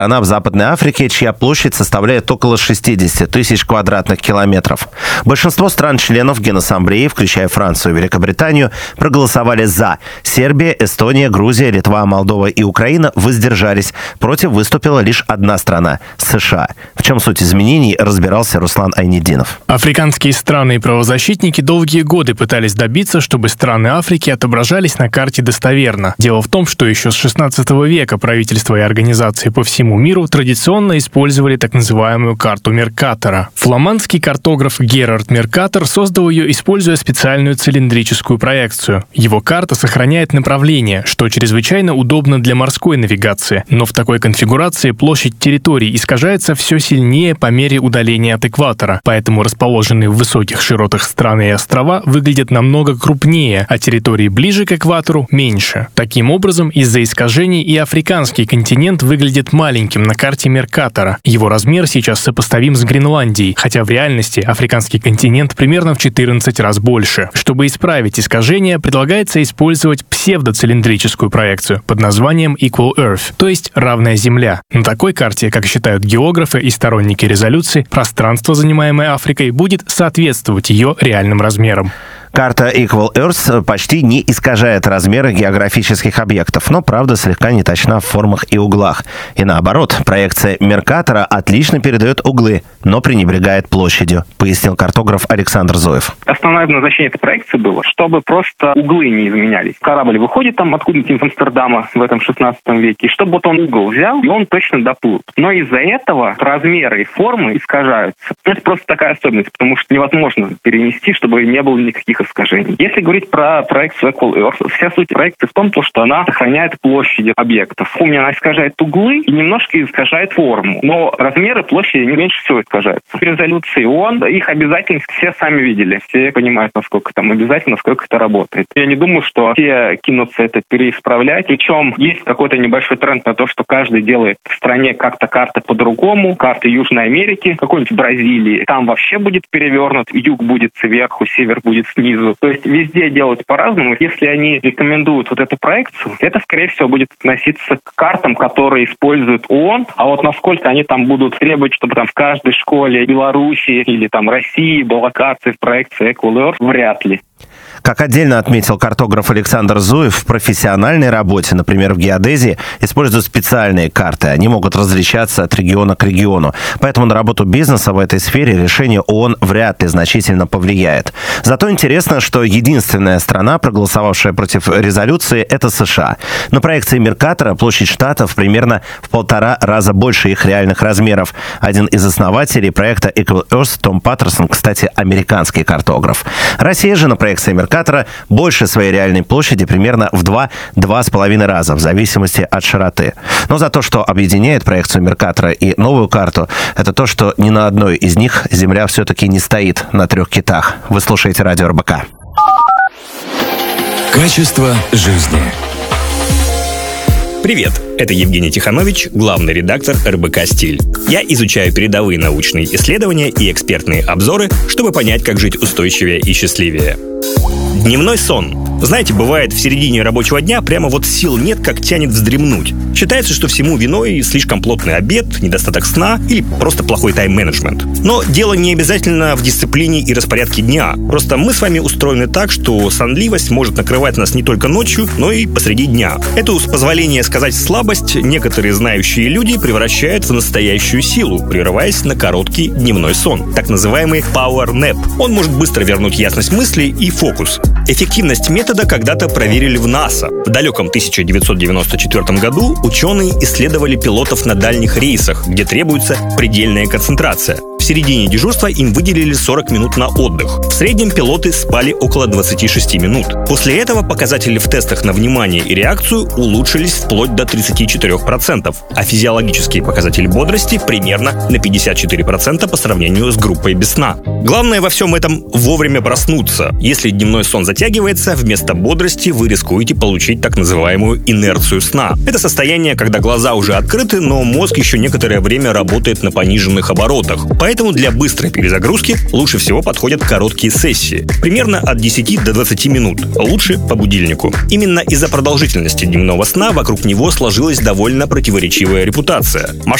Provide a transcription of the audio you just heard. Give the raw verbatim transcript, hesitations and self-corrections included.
Она в Западной Африке, чья площадь составляет около шестьдесят тысяч квадратных километров. Большинство стран-членов Генассамблеи, включая Францию и Великобританию, проголосовали «за». Сербия, Эстония, Грузия, Литва, Молдова и Украина воздержались. Против выступила лишь одна страна – США. В чем суть изменений, разбирался Руслан Айнетдинов. Африканские страны и правозащитники долгие годы пытались добиться, чтобы страны Африки отображались на карте достоверно. Дело в том, что еще с шестнадцатого века правительства и организации по всему миру традиционно использовали так называемую карту Меркатора. Фламандский картограф Герард Меркатор создал ее, используя специальную цилиндрическую проекцию. Его карта сохраняет направление, что чрезвычайно удобно для морской навигации, но в такой конфигурации площадь территорий искажается все сильнее по мере удаления от экватора, поэтому расположенные в высоких широтах страны и острова выглядят намного крупнее, а территории ближе к экватору меньше. Таким образом, из-за искажений и африканский континент выглядит маленьким на карте Меркатора. Его размер сейчас сопоставим с Гренландией, хотя в реальности африканский континент примерно в четырнадцать раз больше. Чтобы исправить искажение, предлагается использовать псевдоцилиндрическую проекцию под названием Equal Earth, то есть равная Земля. На такой карте, как считают географы и сторонники резолюции, пространство, занимаемое Африкой, будет соответствовать ее реальным размерам. Карта Equal Earth почти не искажает размеры географических объектов, но, правда, слегка не точна в формах и углах. И наоборот, проекция Меркатора отлично передает углы, но пренебрегает площадью, пояснил картограф Александр Зоев. Основное назначение этой проекции было, чтобы просто углы не изменялись. Корабль выходит там откуда-нибудь из Амстердама в этом шестнадцатом веке, и чтобы вот он угол взял, и он точно доплыл. Но из-за этого размеры и формы искажаются. Это просто такая особенность, потому что невозможно перенести, чтобы не было никаких искажений. Если говорить про проекцию Equal Earth, вся суть проекции в том, что она сохраняет площади объектов. У меня она искажает углы и немножко искажает форму. Но размеры площади не меньше всего искажаются. В резолюции ООН их обязательность все сами видели. Все понимают, насколько там обязательно, насколько это работает. Я не думаю, что все кинутся это переисправлять. Причем есть какой-то небольшой тренд на то, что каждый делает в стране как-то карты по-другому. Карты Южной Америки, какой-нибудь Бразилии. Там вообще будет перевернут. Юг будет сверху, север будет снизу. То есть везде делать по-разному. Если они рекомендуют вот эту проекцию, это, скорее всего, будет относиться к картам, которые использует ООН. А вот насколько они там будут требовать, чтобы там в каждой школе Беларуси или там России была карта в проекции Equal Earth, вряд ли. Как отдельно отметил картограф Александр Зуев, в профессиональной работе, например, в геодезии, используют специальные карты. Они могут различаться от региона к региону. Поэтому на работу бизнеса в этой сфере решение ООН вряд ли значительно повлияет. Зато интересно, что единственная страна, проголосовавшая против резолюции, это США. На проекции Меркатора площадь штатов примерно в полтора раза больше их реальных размеров. Один из основателей проекта Equal Earth, Том Паттерсон, кстати, американский картограф. Россия же на проекции Меркатора больше своей реальной площади примерно в два-два с половиной раза, в зависимости от широты. Но за то, что объединяет проекцию Меркатора и новую карту, это то, что ни на одной из них Земля все-таки не стоит на трех китах. Вы слушаете радио эр бэ ка. Качество жизни. Привет, это Евгений Тиханович, главный редактор эр бэ ка «Стиль». Я изучаю передовые научные исследования и экспертные обзоры, чтобы понять, как жить устойчивее и счастливее. Дневной сон. Знаете, бывает, в середине рабочего дня прямо вот сил нет, как тянет вздремнуть. Считается, что всему виной слишком плотный обед, недостаток сна или просто плохой тайм-менеджмент. Но дело не обязательно в дисциплине и распорядке дня. Просто мы с вами устроены так, что сонливость может накрывать нас не только ночью, но и посреди дня. Эту, с позволения сказать, слабость некоторые знающие люди превращают в настоящую силу, прерываясь на короткий дневной сон, так называемый power nap. Он может быстро вернуть ясность мысли и фокус. Эффективность метода когда-то проверили в НАСА. В далеком тысяча девятьсот девяносто четвёртом году ученые исследовали пилотов на дальних рейсах, где требуется предельная концентрация. В середине дежурства им выделили сорок минут на отдых. В среднем пилоты спали около двадцать шесть минут. После этого показатели в тестах на внимание и реакцию улучшились вплоть до тридцать четыре процента, а физиологические показатели бодрости примерно на пятьдесят четыре процента по сравнению с группой без сна. Главное во всем этом вовремя проснуться. Если дневной сон затягивается, вместо бодрости вы рискуете получить так называемую инерцию сна. Это состояние, когда глаза уже открыты, но мозг еще некоторое время работает на пониженных оборотах. Поэтому Поэтому для быстрой перезагрузки лучше всего подходят короткие сессии, примерно от десяти до двадцати минут, лучше по будильнику. Именно из-за продолжительности дневного сна вокруг него сложилась довольно противоречивая репутация.